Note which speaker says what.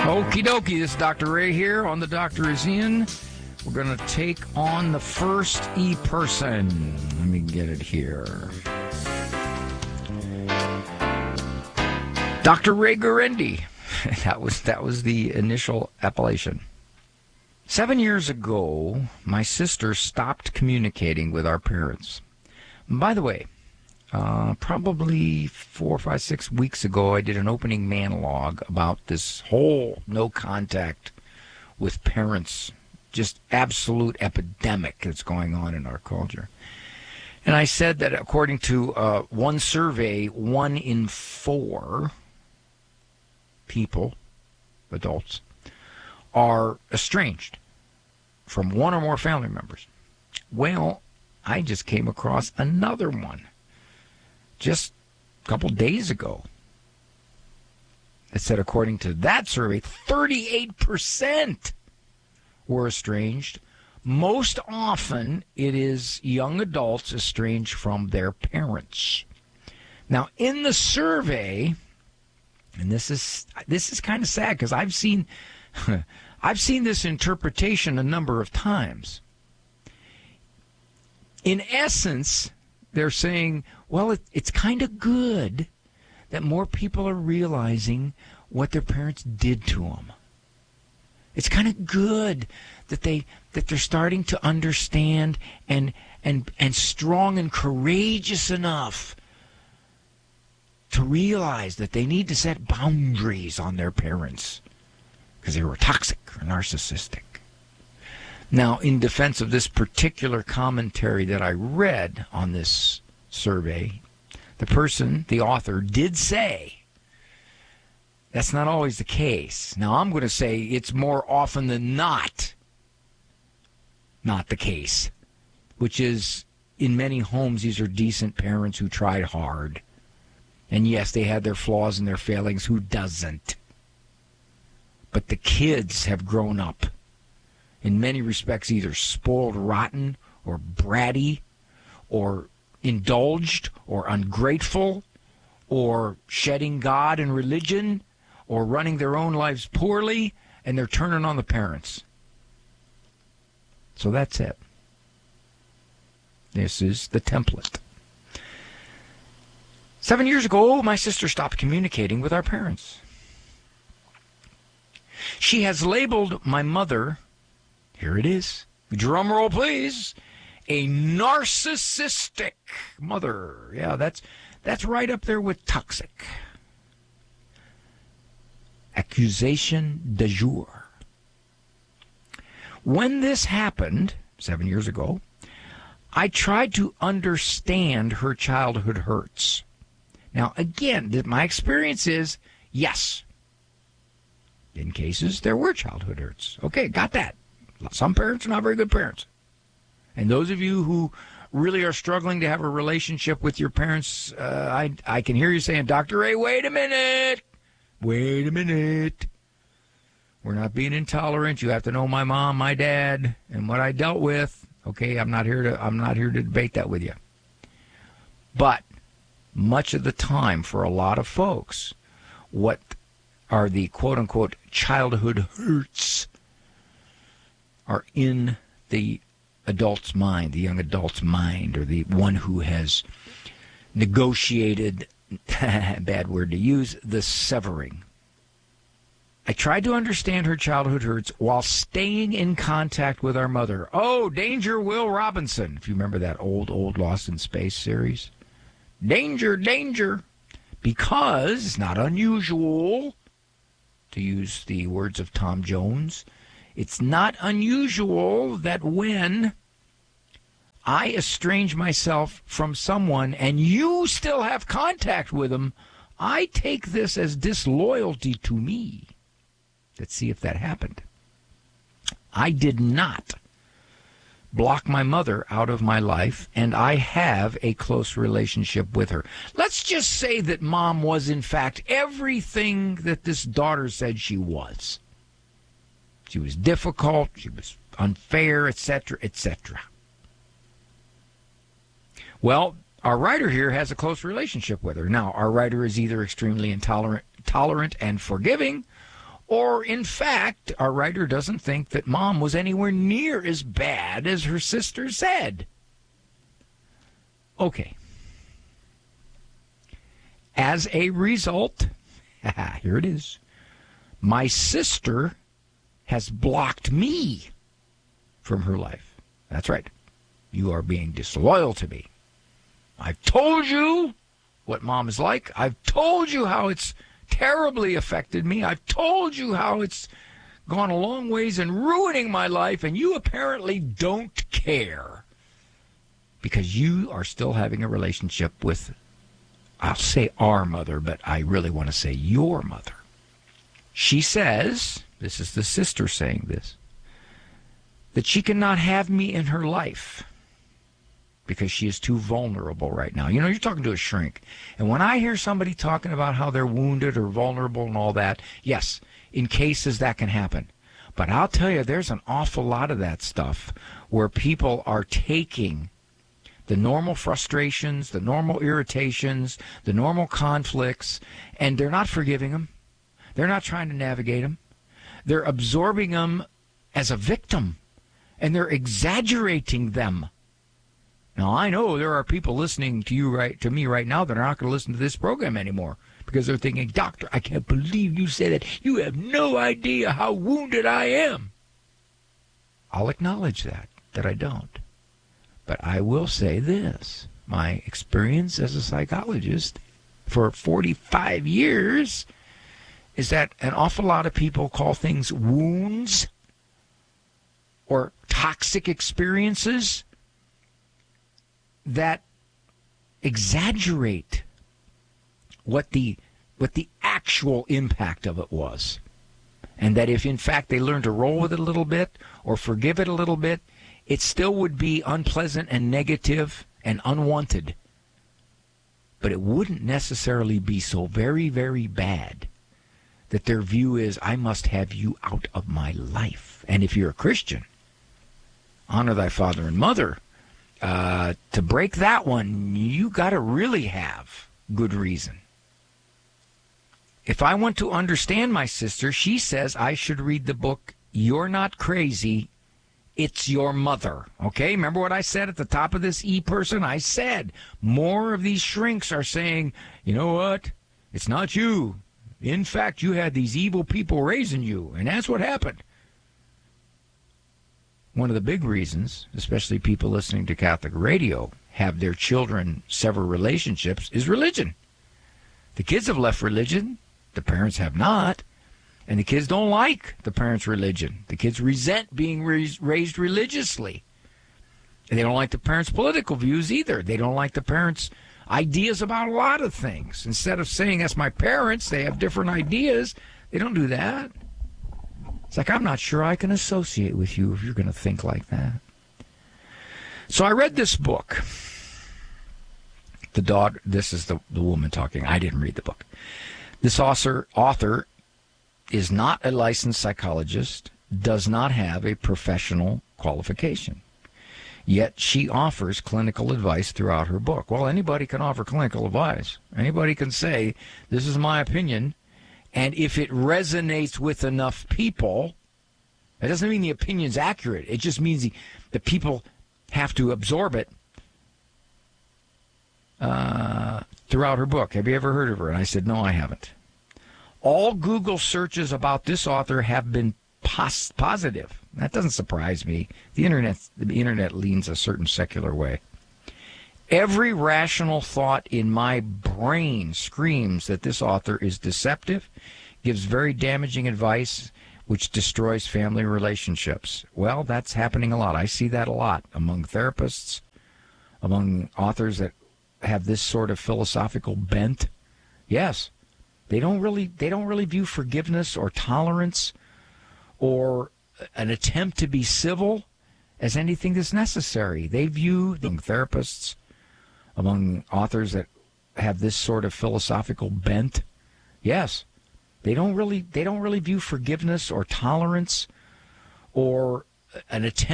Speaker 1: Okie dokie, this is Dr. Ray here on The Doctor Is In. We're going to take on the first E-person. Let me get it here. Dr. Ray Guarendi. That was the initial appellation. 7 years ago, my sister stopped communicating with our parents. By the way, probably 4, 5, 6 weeks ago, I did an opening monologue about this whole no contact with parents, just absolute epidemic that's going on in our culture. And I said that according to one survey, 1 in 4 people, adults, are estranged from one or more family members. Well, I just came across another one just a couple days ago. It said, according to that survey, 38% were estranged. Most often, it is young adults estranged from their parents. Now, in the survey, and this is kind of sad because I've seen this interpretation a number of times. In essence, they're saying, well, it's kind of good that more people are realizing what their parents did to them. It's kind of good that they're starting to understand and strong and courageous enough to realize that they need to set boundaries on their parents because they were toxic or narcissistic. Now, in defense of this particular commentary that I read on this survey, the author, did say that's not always the case. Now, I'm going to say it's more often than not the case, which is in many homes, these are decent parents who tried hard. And yes, they had their flaws and their failings. Who doesn't? But the kids have grown up, in many respects, either spoiled rotten or bratty or indulged or ungrateful or shedding God and religion or running their own lives poorly, and they're turning on the parents. So that's it. This is the template. 7 years ago, my sister stopped communicating with our parents. She has labeled my mother, here it is, drum roll please, a narcissistic mother. Yeah, that's right up there with toxic. Accusation de jour. When this happened 7 years ago, I tried to understand her childhood hurts. Now, again, my experience is, yes, in cases there were childhood hurts. Okay, got that. Some parents are not very good parents. And those of you who really are struggling to have a relationship with your parents, I can hear you saying, Dr. Ray, wait a minute. Wait a minute. We're not being intolerant. You have to know my mom, my dad, and what I dealt with. Okay, I'm not here to debate that with you. But much of the time, for a lot of folks, what are the quote-unquote childhood hurts are in the adult's mind, the young adult's mind, or the one who has negotiated, bad word to use, the severing. I tried to understand her childhood hurts while staying in contact with our mother. Oh, Danger Will Robinson, if you remember that old Lost in Space series. Danger, danger, because it's not unusual, to use the words of Tom Jones, it's not unusual that when I estrange myself from someone and you still have contact with them, I take this as disloyalty to me. Let's see if that happened. I did not block my mother out of my life, and I have a close relationship with her. Let's just say that Mom was, in fact, everything that this daughter said she was. She was difficult, she was unfair, etc., etc. Well, our writer here has a close relationship with her. Now, our writer is either extremely tolerant and forgiving, Or, in fact, our writer doesn't think that Mom was anywhere near as bad as her sister said. Okay. As a result, here it is, my sister has blocked me from her life. That's right. You are being disloyal to me. I've told you what Mom is like. I've told you how it's terribly affected me. I've told you how it's gone a long ways in ruining my life, and you apparently don't care because you are still having a relationship with, I'll say our mother, but I really want to say your mother. She says, this is the sister saying this, that she cannot have me in her life because she is too vulnerable right now. You know, you're talking to a shrink. And when I hear somebody talking about how they're wounded or vulnerable and all that, yes, in cases that can happen. But I'll tell you, there's an awful lot of that stuff where people are taking the normal frustrations, the normal irritations, the normal conflicts, and they're not forgiving them. They're not trying to navigate them. They're absorbing them as a victim, and they're exaggerating them. Now, I know there are people listening to me right now that are not going to listen to this program anymore because they're thinking, Doctor, I can't believe you said that. You have no idea how wounded I am. I'll acknowledge that I don't. But I will say this. My experience as a psychologist for 45 years is that an awful lot of people call things wounds or toxic experiences that exaggerate what the actual impact of it was. And that if, in fact, they learn to roll with it a little bit or forgive it a little bit, it still would be unpleasant and negative and unwanted. But it wouldn't necessarily be so very, very bad that their view is, I must have you out of my life. And if you're a Christian, honor thy father and mother. To break that one, you got to really have good reason. If I want to understand my sister, she says I should read the book, You're Not Crazy, It's Your Mother. Okay, remember what I said at the top of this e-person? I said more of these shrinks are saying, you know what, it's not you. In fact, you had these evil people raising you, and that's what happened. One of the big reasons, especially people listening to Catholic radio, have their children sever relationships is religion. The kids have left religion. The parents have not. And the kids don't like the parents' religion. The kids resent being raised religiously. And they don't like the parents' political views either. They don't like the parents' ideas about a lot of things. Instead of saying, that's my parents, they have different ideas. They don't do that. It's like, I'm not sure I can associate with you if you're going to think like that. So I read this book. The daughter, this is the woman talking. I didn't read the book. This author is not a licensed psychologist, does not have a professional qualification. Yet she offers clinical advice throughout her book. Well, anybody can offer clinical advice. Anybody can say, this is my opinion. And if it resonates with enough people, that doesn't mean the opinion's accurate. It just means the people have to absorb it throughout her book. Have you ever heard of her? And I said, no, I haven't. All Google searches about this author have been positive. That doesn't surprise me. The internet leans a certain secular way. Every rational thought in my brain screams that this author is deceptive, gives very damaging advice, which destroys family relationships. Well, that's happening a lot. I see that a lot among therapists, among authors that have this sort of philosophical bent. Yes, they don't really view forgiveness or tolerance or an attempt to be civil as anything that's necessary. They view the therapists, among authors that have this sort of philosophical bent, yes, they don't really view forgiveness or tolerance or an attempt